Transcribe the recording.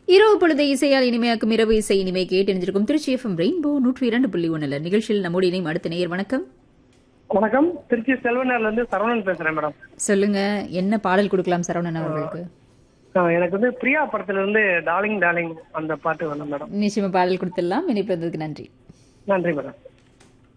இரவு பொழுது இசையால் இனிமையாக்கும் இரவு இசை இனிமை கேட்டு இணைஞ்சிருக்கும் திருச்சி எஃப்எம் ரெயின்போ 102.1 நிகழ்ச்சியில் நம்மோடு இணையும் அடுத்த நேயர். வணக்கம். வணக்கம், திருச்சி செல்வனர்ல இருந்து சரவணன் பேசுறேன் மேடம். சொல்லுங்க, என்ன பாடல் கொடுக்கலாம் சரவணன் அவர்களுக்கு? எனக்கு பிரியா படத்துல இருந்து டார்லிங் டார்லிங் அந்த பாட்டு வேணும் மேடம். நிச்சயமா பாடல் கொடுத்துடலாம். இணைப்பு வந்ததுக்கு நன்றி. நன்றி மேடம்.